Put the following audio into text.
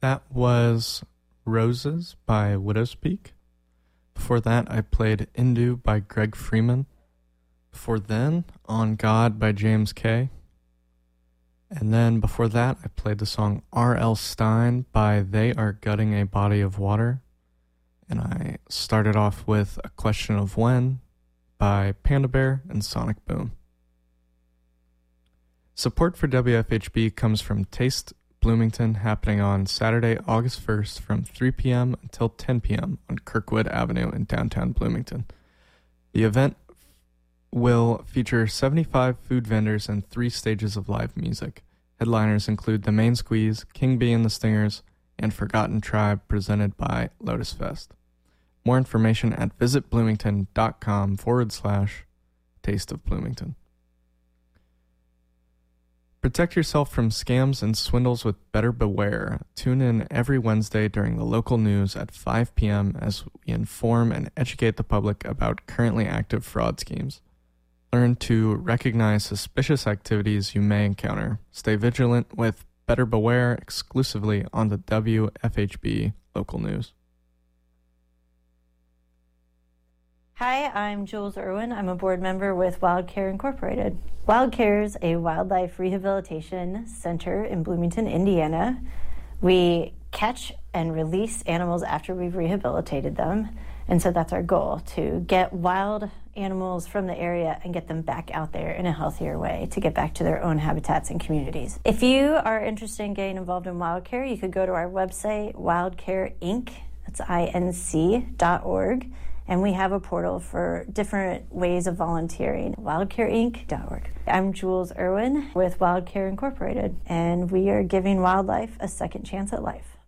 That was Roses by Widow's Peak. Before that, I played Indu by Greg Freeman. Before then, On God by James Kay. And then before that, I played the song R.L. Stein by They Are Gutting a Body of Water. And I started off with A Question of When by Panda Bear and Sonic Boom. Support for WFHB comes from Taste Bloomington, happening on Saturday, August 1st from 3 p.m. until 10 p.m. on Kirkwood Avenue in downtown Bloomington. The event will feature 75 food vendors and 3 stages of live music. Headliners include The Main Squeeze, King Bee and the Stingers, and Forgotten Tribe, presented by Lotus Fest. More information at visitbloomington.com/Taste of Bloomington. Protect yourself from scams and swindles with Better Beware. Tune in every Wednesday during the local news at 5 p.m. as we inform and educate the public about currently active fraud schemes. Learn to recognize suspicious activities you may encounter. Stay vigilant with Better Beware exclusively on the WFHB local news. Hi, I'm Jules Irwin. I'm a board member with WildCare Incorporated. WildCare is a wildlife rehabilitation center in Bloomington, Indiana. We catch and release animals after we've rehabilitated them. And so that's our goal, to get wild animals from the area and get them back out there in a healthier way to get back to their own habitats and communities. If you are interested in getting involved in WildCare, you could go to our website, WildCare Inc. That's INC.org. And we have a portal for different ways of volunteering, wildcareinc.org. I'm Jules Irwin with WildCare Incorporated, and we are giving wildlife a second chance at life.